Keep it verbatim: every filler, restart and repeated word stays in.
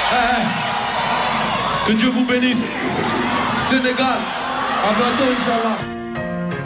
Hey, hey. Que Dieu vous bénisse. Sénégal, à bientôt, Inch'Allah.